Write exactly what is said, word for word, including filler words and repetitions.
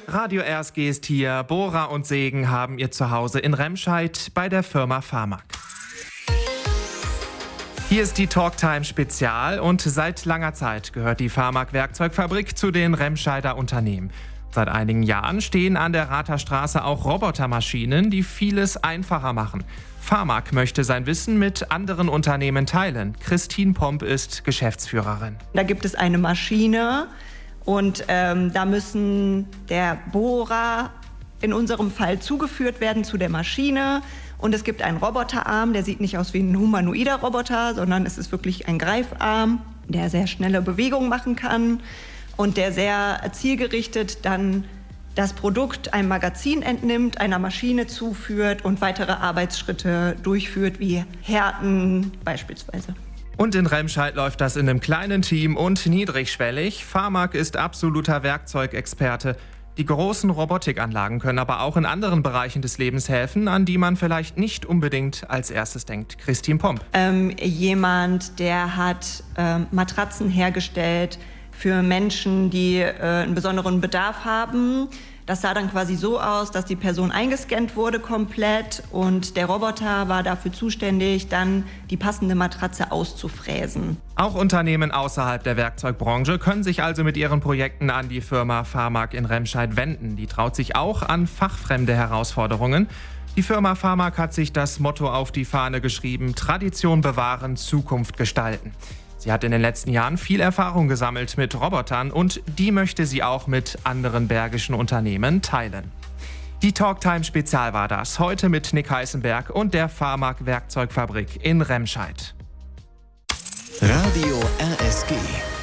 Radio R S G ist hier. Bohrer und Sägen haben ihr Zuhause in Remscheid bei der Firma Pharmak. Hier ist die Talktime Spezial und seit langer Zeit gehört die Pharmak Werkzeugfabrik zu den Remscheider Unternehmen. Seit einigen Jahren stehen an der Ratherstraße auch Robotermaschinen, die vieles einfacher machen. Pharmak möchte sein Wissen mit anderen Unternehmen teilen. Christine Pomp ist Geschäftsführerin. Da gibt es eine Maschine und ähm, da müssen der Bohrer in unserem Fall zugeführt werden zu der Maschine. Und es gibt einen Roboterarm, der sieht nicht aus wie ein humanoider Roboter, sondern es ist wirklich ein Greifarm, der sehr schnelle Bewegungen machen kann und der sehr zielgerichtet dann das Produkt einem Magazin entnimmt, einer Maschine zuführt und weitere Arbeitsschritte durchführt, wie Härten beispielsweise. Und in Remscheid läuft das in einem kleinen Team und niedrigschwellig. Pharmak ist absoluter Werkzeugexperte. Die großen Robotikanlagen können aber auch in anderen Bereichen des Lebens helfen, an die man vielleicht nicht unbedingt als erstes denkt. Christine Pomp. Ähm, jemand, der hat ähm, Matratzen hergestellt für Menschen, die äh, einen besonderen Bedarf haben. Das sah dann quasi so aus, dass die Person eingescannt wurde komplett und der Roboter war dafür zuständig, dann die passende Matratze auszufräsen. Auch Unternehmen außerhalb der Werkzeugbranche können sich also mit ihren Projekten an die Firma Pharmak in Remscheid wenden. Die traut sich auch an fachfremde Herausforderungen. Die Firma Pharmak hat sich das Motto auf die Fahne geschrieben: Tradition bewahren, Zukunft gestalten. Sie hat in den letzten Jahren viel Erfahrung gesammelt mit Robotern und die möchte sie auch mit anderen bergischen Unternehmen teilen. Die Talktime Spezial war das, heute mit Nick Heißenberg und der Pharmak Werkzeugfabrik in Remscheid. Radio R S G.